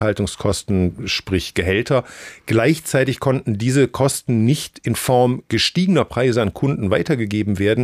Haltungskosten, sprich Gehälter. Gleichzeitig konnten diese Kosten nicht in Form gestiegener Preise an Kunden weitergegeben werden.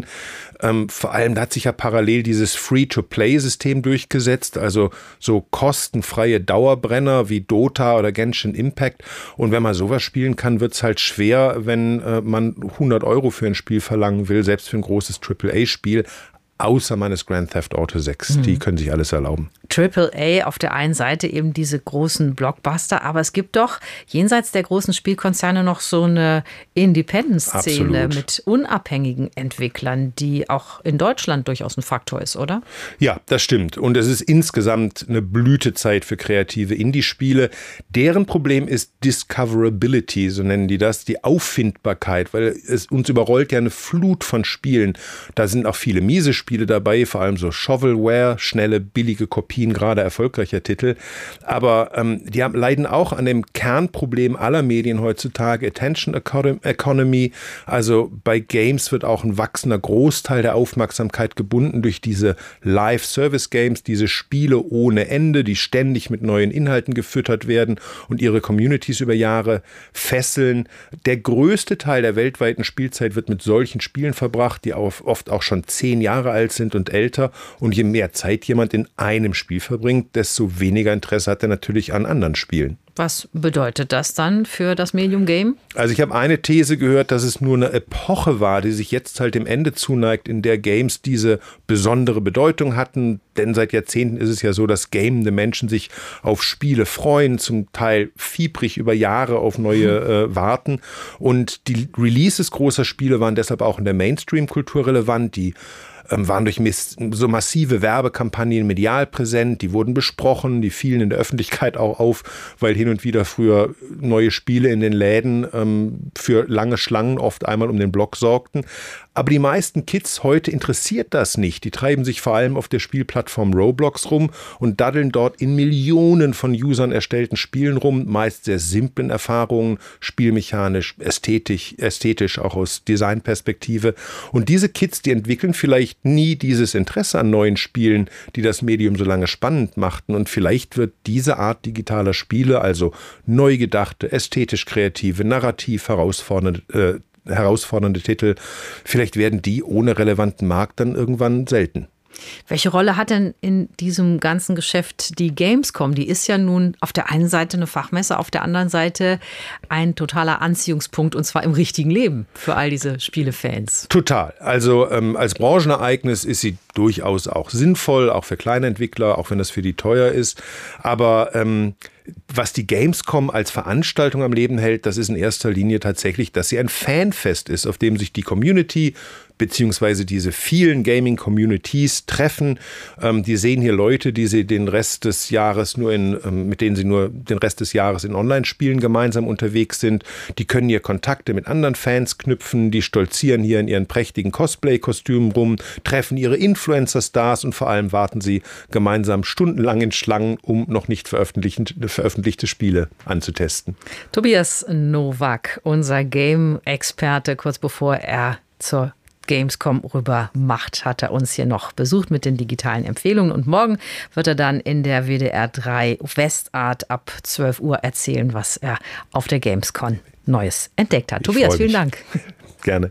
Vor allem da hat sich ja parallel dieses Free-to-Play-System durchgesetzt, also so kostenfreie Dauerbrenner wie Dota oder Genshin Impact. Und wenn man sowas spielen kann, wird es halt schwer, wenn man 100 € für ein Spiel verlangen will, selbst für ein großes AAA-Spiel. Außer meines Grand Theft Auto 6. Die können sich alles erlauben. AAA auf der einen Seite eben diese großen Blockbuster, aber es gibt doch jenseits der großen Spielkonzerne noch so eine Independent-Szene mit unabhängigen Entwicklern, die auch in Deutschland durchaus ein Faktor ist, oder? Ja, das stimmt. Und es ist insgesamt eine Blütezeit für kreative Indie-Spiele. Deren Problem ist Discoverability, so nennen die das, die Auffindbarkeit, weil es uns überrollt ja eine Flut von Spielen. Da sind auch viele miese Spiele dabei, vor allem so Shovelware, schnelle, billige Kopien gerade erfolgreicher Titel. Aber die leiden auch an dem Kernproblem aller Medien heutzutage, Attention Economy. Also bei Games wird auch ein wachsender Großteil der Aufmerksamkeit gebunden durch diese Live-Service-Games, diese Spiele ohne Ende, die ständig mit neuen Inhalten gefüttert werden und ihre Communities über Jahre fesseln. Der größte Teil der weltweiten Spielzeit wird mit solchen Spielen verbracht, die oft auch schon 10 Jahre alt sind und älter. Und je mehr Zeit jemand in einem Spiel verbringt, desto weniger Interesse hat er natürlich an anderen Spielen. Was bedeutet das dann für das Medium Game? Also ich habe eine These gehört, dass es nur eine Epoche war, die sich jetzt halt dem Ende zuneigt, in der Games diese besondere Bedeutung hatten. Denn seit Jahrzehnten ist es ja so, dass gamende Menschen sich auf Spiele freuen, zum Teil fiebrig über Jahre auf neue warten. Und die Releases großer Spiele waren deshalb auch in der Mainstream-Kultur relevant. Die waren durch so massive Werbekampagnen medial präsent, die wurden besprochen, die fielen in der Öffentlichkeit auch auf, weil hin und wieder früher neue Spiele in den Läden für lange Schlangen oft einmal um den Block sorgten. Aber die meisten Kids heute interessiert das nicht. Die treiben sich vor allem auf der Spielplattform Roblox rum und daddeln dort in Millionen von Usern erstellten Spielen rum, meist sehr simplen Erfahrungen, spielmechanisch, ästhetisch, auch aus Designperspektive. Und diese Kids, die entwickeln vielleicht nie dieses Interesse an neuen Spielen, die das Medium so lange spannend machten. Und vielleicht wird diese Art digitaler Spiele, also neu gedachte, ästhetisch kreative, narrativ herausfordernde Titel, vielleicht werden die ohne relevanten Markt dann irgendwann selten. Welche Rolle hat denn in diesem ganzen Geschäft die Gamescom? Die ist ja nun auf der einen Seite eine Fachmesse, auf der anderen Seite ein totaler Anziehungspunkt, und zwar im richtigen Leben für all diese Spielefans. Total. Also als Branchenereignis ist sie durchaus auch sinnvoll, auch für kleine Entwickler, auch wenn das für die teuer ist. Aber was die Gamescom als Veranstaltung am Leben hält, das ist in erster Linie tatsächlich, dass sie ein Fanfest ist, auf dem sich die Community beziehungsweise diese vielen Gaming-Communities treffen. Die sehen hier Leute, die sie den Rest des Jahres mit denen sie nur den Rest des Jahres in Online-Spielen gemeinsam unterwegs sind. Die können hier Kontakte mit anderen Fans knüpfen, die stolzieren hier in ihren prächtigen Cosplay-Kostümen rum, treffen ihre Influencer-Stars und vor allem warten sie gemeinsam stundenlang in Schlangen, um noch nicht veröffentlichte Spiele anzutesten. Tobias Nowak, unser Game-Experte, kurz bevor er zur Gamescom rüber macht, hat er uns hier noch besucht mit den digitalen Empfehlungen. Und morgen wird er dann in der WDR 3 Westart ab 12 Uhr erzählen, was er auf der Gamescom Neues entdeckt hat. Tobias, vielen Dank. Gerne.